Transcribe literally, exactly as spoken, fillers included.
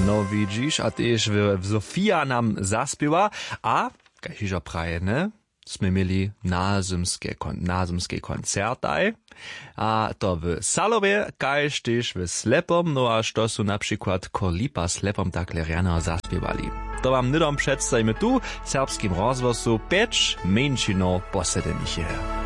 No widzisz, a tyż Zofia nam zaspiewa, a, kažižo praje, ne? Sme mieli nazymskie, kon, nazymskie koncertaj, a to w Salowie, kaž tyž w Slepom, no a što su na przykład Kolipa Slepom takle rano zaspiewali. To wam nydom przedstavimy tu, w serbskim rozwosu, pięć mężczyzn posedených.